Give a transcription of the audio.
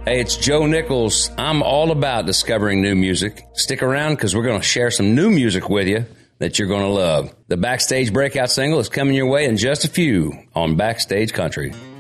Hey, it's Joe Nichols. I'm all about discovering new music. Stick around because we're going to share some new music with you that you're going to love. The Backstage Breakout single is coming your way in just a few on Backstage Country.